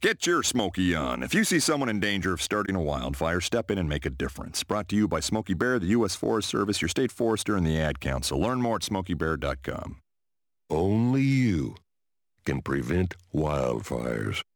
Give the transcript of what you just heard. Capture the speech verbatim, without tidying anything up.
Get your Smokey on. If you see someone in danger of starting a wildfire, step in and make a difference. Brought to you by Smokey Bear, the U S Forest Service, your state forester, and the Ad Council. Learn more at smokey bear dot com. Only you can prevent wildfires.